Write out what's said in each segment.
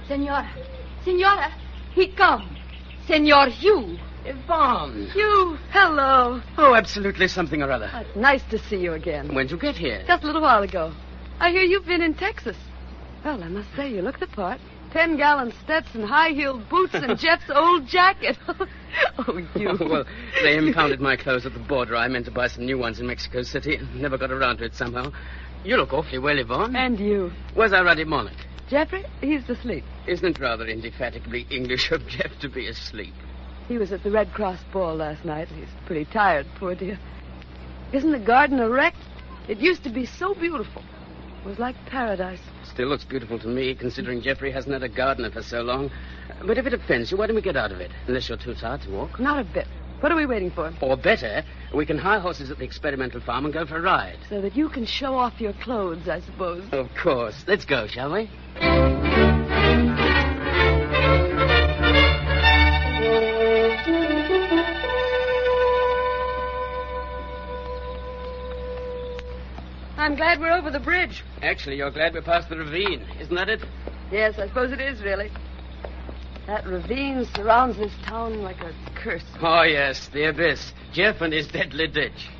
Senora. Senora, he come. Senor Hugh. Yvonne. Hugh, hello. Oh, absolutely something or other. It's nice to see you again. When'd you get here? Just a little while ago. I hear you've been in Texas. Well, I must say, you look the part. 10-gallon Stetson, high-heeled boots, and Jeff's old jacket. Oh, you. Oh, well, they impounded my clothes at the border. I meant to buy some new ones in Mexico City. Never got around to it somehow. You look awfully well, Yvonne. And you. Where's our ruddy monarch? Jeffrey, he's asleep. Isn't it rather indefatigably English of Jeff to be asleep? He was at the Red Cross ball last night. He's pretty tired, poor dear. Isn't the garden a wreck? It used to be so beautiful. It was like paradise. Still looks beautiful to me, considering Jeffrey hasn't had a gardener for so long. But if it offends you, why don't we get out of it? Unless you're too tired to walk. Not a bit. What are we waiting for? Or better, we can hire horses at the experimental farm and go for a ride. So that you can show off your clothes, I suppose. Of course. Let's go, shall we? I'm glad we're over the bridge. Actually, you're glad we're past the ravine. Isn't that it? Yes, I suppose it is, really. That ravine surrounds this town like a curse. Oh, yes, the abyss. Jeff and his deadly ditch.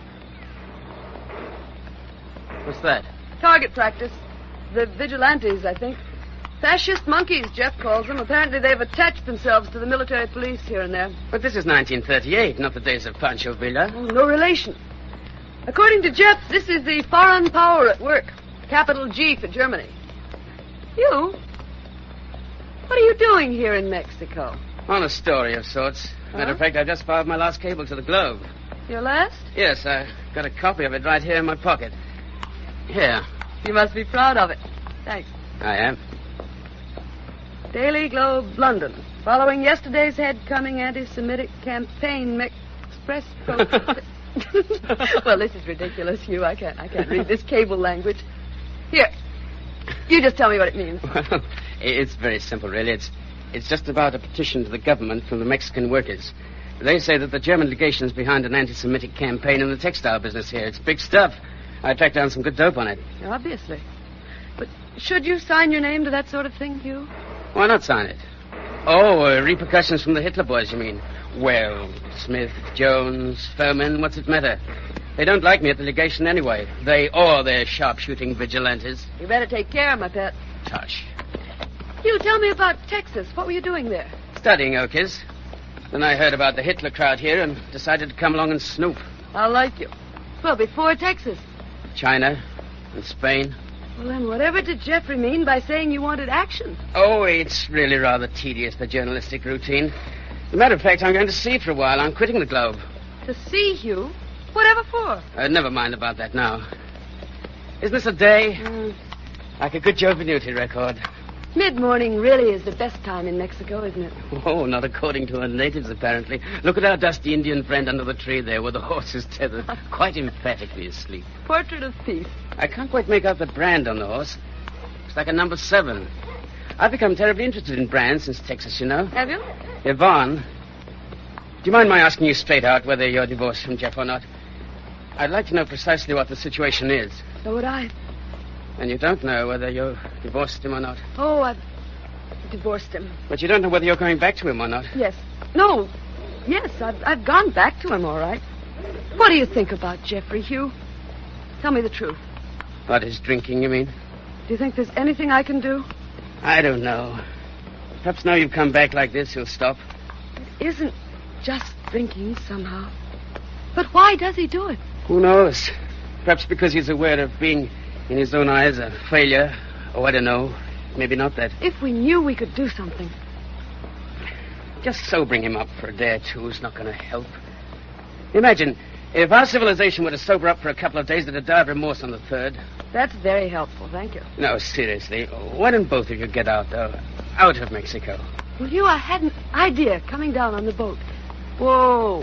What's that? Target practice. The vigilantes, I think. Fascist monkeys, Jeff calls them. Apparently they've attached themselves to the military police here and there. But this is 1938, not the days of Pancho Villa. Oh, no relation. According to Jeff, this is the foreign power at work. Capital G for Germany. You? What are you doing here in Mexico? On a story of sorts. Matter of fact, I just filed my last cable to the Globe. Your last? Yes, I got a copy of it right here in my pocket. Here. You must be proud of it. Thanks. I am. Daily Globe, London. Following yesterday's head-coming anti-Semitic campaign, Express... Well, this is ridiculous, Hugh. I can't read this cable language. Here. You just tell me what it means. Well, it's very simple, really. It's just about a petition to the government from the Mexican workers. They say that the German legation is behind an anti-Semitic campaign in the textile business here. It's big stuff. I tracked down some good dope on it. Obviously. But should you sign your name to that sort of thing, Hugh? Why not sign it? Oh, repercussions from the Hitler boys, you mean? Well, Smith, Jones, Furman, what's it matter? They don't like me at the legation anyway. They or their sharpshooting vigilantes. You better take care, my pet. Tush. Hugh, tell me about Texas. What were you doing there? Studying Okies. Then I heard about the Hitler crowd here and decided to come along and snoop. I like you. Well, before Texas. China and Spain. Well, then whatever did Jeffrey mean by saying you wanted action? Oh, it's really rather tedious, the journalistic routine. As a matter of fact, I'm going to sea for a while. I'm quitting the Globe. To sea, Hugh? Whatever for? Never mind about that now. Isn't this a day? Like a good Joe Venuti record. Mid-morning really is the best time in Mexico, isn't it? Oh, not according to our natives, apparently. Look at our dusty Indian friend under the tree there with the horses tethered, quite emphatically asleep. Portrait of peace. I can't quite make out the brand on the horse. It's like a number 7. I've become terribly interested in brands since Texas, you know. Have you? Yvonne, do you mind my asking you straight out whether you're divorced from Jeff or not? I'd like to know precisely what the situation is. So would I. And you don't know whether you've divorced him or not? Oh, I've divorced him. But you don't know whether you're going back to him or not? Yes. No. Yes, I've gone back to him, all right. What do you think about Jeffrey, Hugh? Tell me the truth. About his drinking, you mean? Do you think there's anything I can do? I don't know. Perhaps now you've come back like this, he'll stop. It isn't just drinking, somehow. But why does he do it? Who knows? Perhaps because he's aware of being, in his own eyes, a failure. Oh, I don't know. Maybe not that. If we knew we could do something. Just sobering him up for a day or two is not going to help. Imagine, if our civilization were to sober up for a couple of days, it'd die of remorse on the 3rd. That's very helpful, thank you. No, seriously. Why don't both of you get out, though? Out of Mexico. Well, Hugh, I had an idea coming down on the boat. Whoa.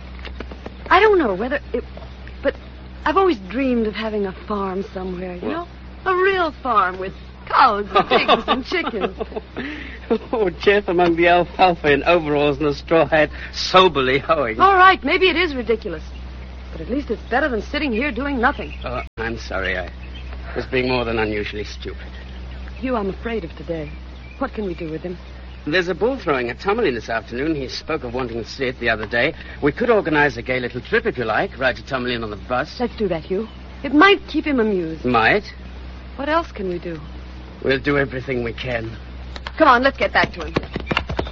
I don't know whether it... But I've always dreamed of having a farm somewhere, you know? A real farm with cows and pigs and chickens. Oh, Jeff among the alfalfa in overalls and a straw hat, soberly hoeing. All right, maybe it is ridiculous. But at least it's better than sitting here doing nothing. Oh, I'm sorry. I was being more than unusually stupid. Hugh, I'm afraid of today. What can we do with him? There's a bull throwing at Tomerley this afternoon. He spoke of wanting to see it the other day. We could organize a gay little trip, if you like. Ride to Tomerley on the bus. Let's do that, Hugh. It might keep him amused. Might. What else can we do? We'll do everything we can. Come on, let's get back to him.